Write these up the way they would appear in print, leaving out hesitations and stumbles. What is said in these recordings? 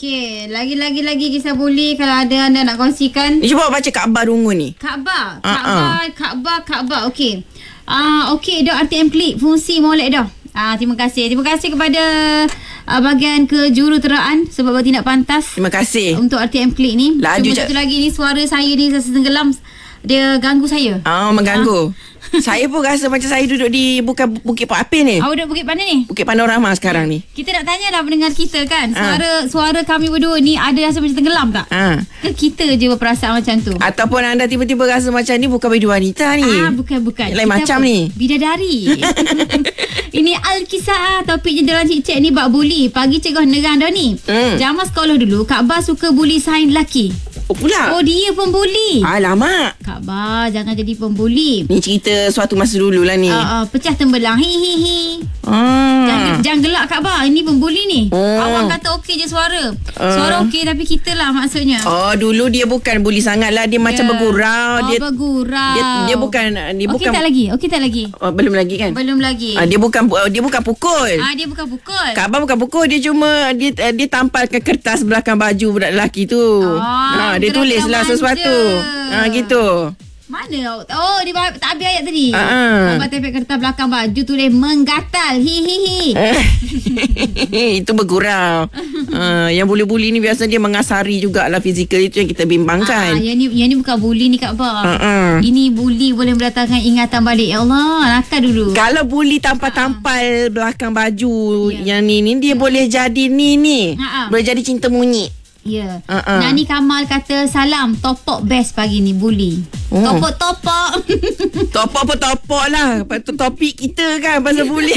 Okey, lagi kisah bully kalau ada anda nak kongsikan. Cuba baca Kaabah Rungun ni. Kaabah. Okey. Okey, Dok RTM Klik fungsi molek dah. Terima kasih kepada bahagian kejuruteraan sebab bertindak pantas. Terima kasih untuk RTM Klik ni. Laju satu lagi ni suara saya ni rasa tenggelam. Dia ganggu saya. Mengganggu. Saya pun rasa macam saya duduk di Bukit Pak Apin ni. Duduk Bukit mana ni? Bukit Panorama sekarang ni. Kita nak tanyalah pendengar kita kan. Suara kami berdua ni ada rasa macam tenggelam tak? Ke kita je berperasaan macam tu? Ataupun anda tiba-tiba rasa macam ni bukan bidadari wanita ni. Bukan. Lain macam ni. Bidadari. Ini Al-Kisah. Topik dalam cik-cik ni bab bully. Pagi Cikgu nerang dah ni. Zaman sekolah dulu Kak Ba suka bully sains lelaki. Pula. Dia pembuli. Alamak. Kak Ba jangan jadi pembuli. Ni cerita suatu masa dulu lah ni. Pecah tembelang. Hi. Jangan gelak Kak Ba. Ini pembuli ni. Awang kata okey je suara. Suara okey tapi kita lah maksudnya. Dulu dia bukan bully sangat lah. Dia macam bergurau. Bergurau. Dia bukan. Okey tak lagi? Belum lagi kan? Belum lagi. Dia bukan pukul. Dia bukan pukul. Kak Ba bukan pukul. Dia cuma dia tampalkan kertas belakang baju budak lelaki tu. Dia tulislah sesuatu. Gitu. Mana? Dia tak habis ayat tadi. Abang tepek kertas belakang baju tulis menggatal. Hi. Itu bergurau. Yang bully-bully ni biasa dia mengasari jugalah fizikal. Itu yang kita bimbangkan. Yang ni bukan bully ni Kak Ba. Ini bully boleh mendatangkan ingatan balik. Ya Allah, nakal dulu. Kalau bully tampal-tampal belakang baju yang ni dia boleh jadi ni. Boleh jadi cinta monyet. Ya. Nani Kamal kata salam topok best pagi ni bully. Topok. Topok lah. Patut topik kita kan pasal bully.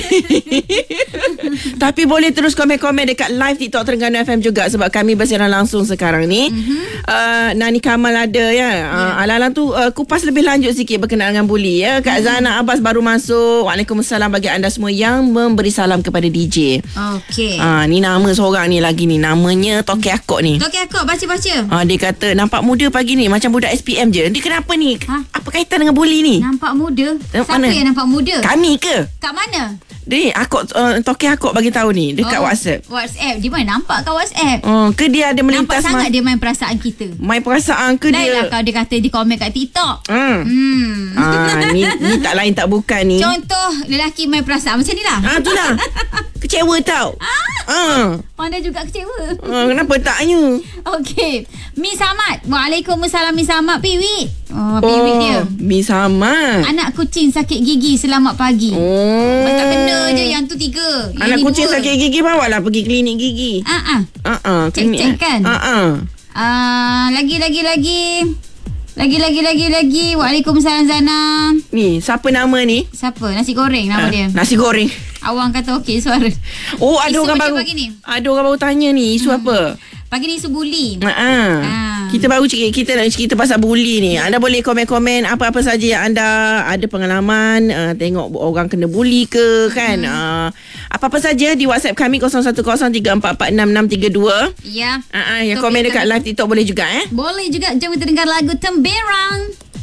Tapi boleh terus komen-komen dekat live TikTok Terengganu FM juga sebab kami bersiaran langsung sekarang ni. Nani Kamal ada ya. Alang-alang tu kupas lebih lanjut sikit berkenaan dengan bully ya. Kak Zana Abbas baru masuk. Waalaikumsalam bagi anda semua yang memberi salam kepada DJ. Okey. Ni nama seorang ni lagi ni. Namanya Toki Akok ni. Toki Akok baca. Dia kata nampak muda pagi ni macam budak SPM je. Dia kenapa ni? Apa kaitan dengan bully ni? Nampak muda? Siapa yang nampak muda? Kami ke? Kat mana? Dia Toki Akok bagi tahu ni dekat WhatsApp. Di mana nampak kat WhatsApp? Ke dia ada melintas? Nampak sangat dia main perasaan kita. Main perasaan ke dia? Dah lah dia kata dia komen kat TikTok. Ni tak lain tak bukan ni. Contoh lelaki main perasaan macam ni lah. Itulah. Kecewa tau. Pandai juga kecewa. Kenapa taknya? Okey. Miss Ahmad. Waalaikumsalam Miss Ahmad. Piwik. Piwik dia. Miss Ahmad. Anak kucing sakit gigi selamat pagi. Tak kena je yang tu 3. Anak kucing sakit gigi bawa lah pergi klinik gigi. Cek kan. Lagi. Waalaikumsalam Zana. Ni siapa nama ni? Siapa? Nasi goreng nama dia. Nasi goreng. Awang kata okey suara. Ada orang baru. Ada orang baru tanya ni isu apa? Pagi ni isu bully. Kita baru kita nak cerita pasal bully ni. Anda boleh komen-komen apa-apa saja yang anda ada pengalaman tengok orang kena bully ke kan. Apa-apa saja di WhatsApp kami 0103446632. Ya. Yang komen dekat live TikTok boleh juga Boleh juga. Jom kita dengar lagu Temberang.